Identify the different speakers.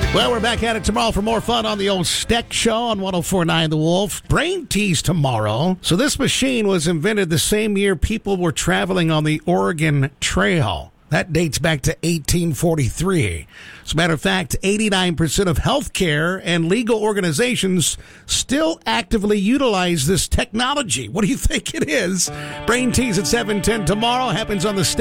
Speaker 1: Well, we're back at it tomorrow for more fun on the old Steck Show on 104.9 The Wolf. Brain tease tomorrow. So this machine was invented the same year people were traveling on the Oregon Trail. That dates back to 1843. As a matter of fact, 89% of healthcare and legal organizations still actively utilize this technology. What do you think it is? Brain tease at 7:10 tomorrow happens on the Steck